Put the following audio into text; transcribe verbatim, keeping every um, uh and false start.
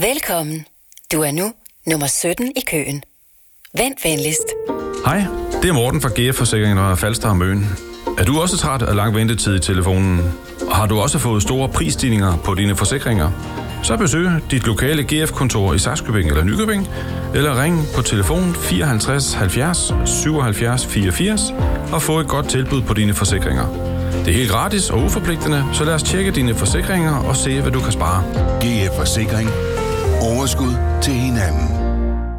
Velkommen. Du er nu nummer sytten i køen. Vent venligst. Hej, det er Morten fra G F Forsikring og Falster og Møn. Er du også træt af lang ventetid i telefonen? Og har du også fået store prisstigninger på dine forsikringer? Så besøg dit lokale G F-kontor i Sakskøbing eller Nykøbing, eller ring på telefon fireoghalvtreds halvfjerds syvoghalvfjerds fireogfirs og få et godt tilbud på dine forsikringer. Det er helt gratis og uforpligtende, så lad os tjekke dine forsikringer og se, hvad du kan spare. G F Forsikring. Overskud til hinanden.